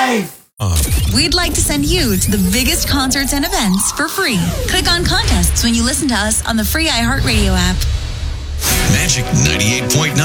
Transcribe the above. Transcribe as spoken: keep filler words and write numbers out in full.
life! Uh. We'd like to send you to the biggest concerts and events for free. Click on contests when you listen to us on the free iHeartRadio app. Magic ninety-eight point